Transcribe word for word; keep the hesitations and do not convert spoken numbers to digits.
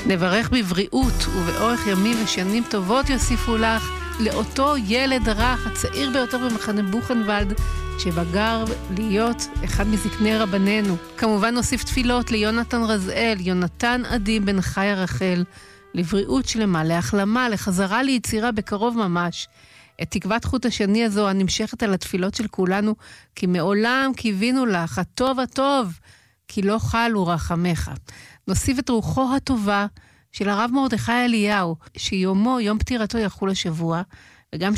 נברך בבריאות ובאורך ימים ושנים טובות יוסיפו לך, לאותו ילד רך, הצעיר ביותר במחנה בוכנוולד, שבגר להיות אחד מזקני רבנינו. כמובן נוסיף תפילות ליונתן רזאל, יונתן עדי בן חיה רחל, לבריאות שלמה, להחלמה, לחזרה ליצירה בקרוב ממש. את תקוות חוט השני הזו הנמשכת על התפילות של כולנו, כי מעולם קיווינו לך, הטוב הטוב, כי לא חלו רחמך. נוסיף את רוחו הטובה של הרב מרדכי אליהו, שיומו, יום פטירתו יחול השבוע, וגם